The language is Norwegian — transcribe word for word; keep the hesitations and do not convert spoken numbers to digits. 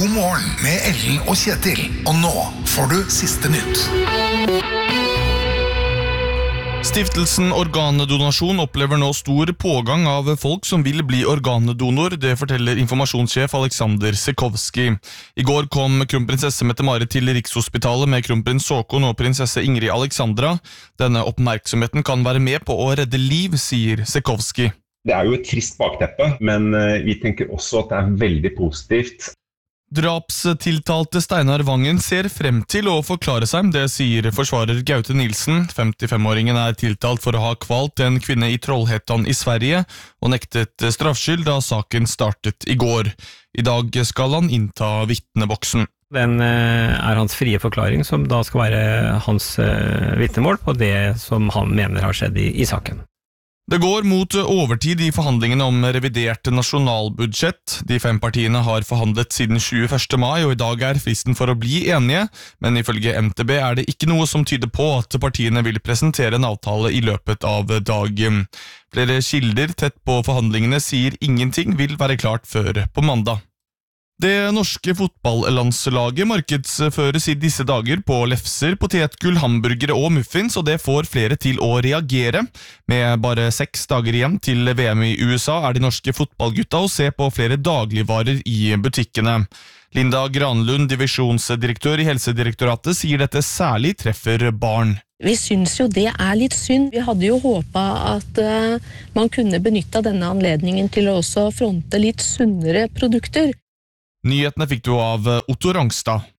God morgen med Ellen og Kjetil. Og nå får du siste nytt. Stiftelsen Organdonasjon opplever nå stor pågang av folk som vil bli organdonor, det forteller informasjonssjef Alexander Sekovski. I går kom kronprinsesse Mette-Marit til Rikshospitalet med kronprins Haakon og prinsesse Ingrid Alexandra. Denne oppmerksomheten kan være med på å redde liv, sier Sekovski. Det er jo et trist bakteppe, men vi tenker også at det er veldig positivt. Drapstiltalte Steinar Vangen ser frem til å forklare seg, det sier forsvarer Gaute Nilsen. femtifem-åringen er tiltalt for å ha kvalt en kvinne i Trollhättan i Sverige og nektet straffskyld da saken startet i går. I dag skal han innta vitneboksen. Den er hans frie forklaring, som da skal være hans vitnemål på det som han mener har skjedd i, i saken. Det går mot overtid i forhandlingene om revidert nasjonalbudsjett. De fem partiene har forhandlet siden tjueførste mai, og i dag er fristen for å bli enige, men ifølge M T B er det ikke noe som tyder på at partiene vil presentere en avtale i løpet av dagen. Flere kilder tett på forhandlingene sier ingenting vil være klart før på mandag. Det norske fotballandslaget markedsføres i disse dager på lefser, potetgull, hamburgere og muffins, og det får flere til å reagere. Med bare seks dager igjen til V M i U S A er de norske fotballgutta å se på flere dagligvarer i butikkene. Linda Granlund, divisjonsdirektør i Helsedirektoratet, sier dette særlig treffer barn. Vi synes jo det er litt synd. Vi hadde jo håpet at uh, man kunne benytte denne anledningen til å også fronte litt sunnere produkter. Nyhetene fikk du av Otto Rangstad.